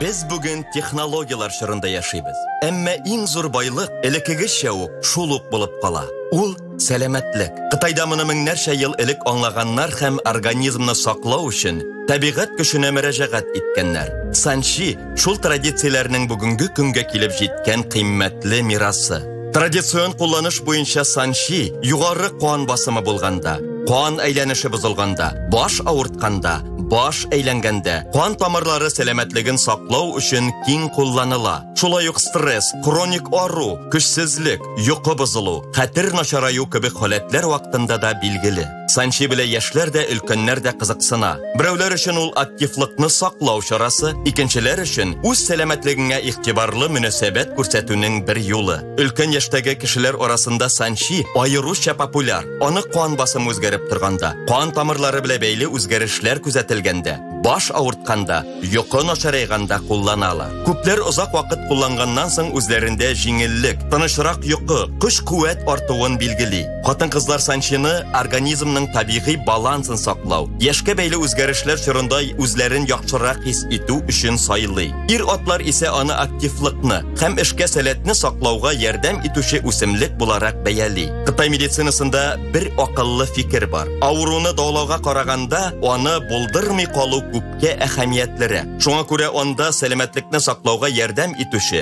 Без бүген технологиялар шырында яшибез. Әмма иң зур байлык элеккегечә үк шул ук булып кала. Ул сәламәтлек. Кытайда моны меңнәрчә ел элек аңлаганнар һәм организмны саклау өчен табигать көченә мөрәҗәгать иткәннәр. Санчи шул традицияләрнең бүгенге көнгә килеп җиткән кыйммәтле мирасы. Традицион кулланыш буенча санчи югары кан басымы булганда, кан әйләнеше бозылганда, баш авыртканда, баш әйләнгәндә, кан тамырлары сәламәтлеген саклау өчен киң кулланыла. Шулай ук стресс, хроник ару, көчсезлек, йокы бозылу, хәтер начараю кебек халәтләр вакытында да билгеле. Санчи белән яшьләр дә, өлкәннәр дә кызыксына. Берәүләр өчен ул активлыкны саклау чарасы, икенчеләр өчен үз сәламәтлегенә игътибарлы мөнәсәбәт күрсәтүнең бер юлы. Өлкән яшьтәге кешеләр арасында санчи аеруча популяр. Аны кан басымы үзгәреп торганда, кан тамырлары белән бәйле үзгәрешләр күзәтелгәндә, баш авыртканда, йокы начарайганда кулланалар. Күпләр озак вакыт кулланганнан соң үзләрендә җиңеллек, тынычрак йокы, көч-куәт артуын билгели. Хатын-кызлар санчины организмның табигый балансын саклау, яшькә бәйле үзгәрешләр чорында үзләрен яхшырак хис итү өчен сайлый. Ир-атлар исә аны активлыкны һәм эшкә сәләтне саклауга ярдәм итүче үсемлек буларак бәяли. Кытай медицинасында бер акыллы фикер бар. Авыруны дәвалауга караганда, аны булдырмый калу күпкә әһәмиятлерәк. Шуңа күрә анда сәламәтлекне саклауга ярдәм итүче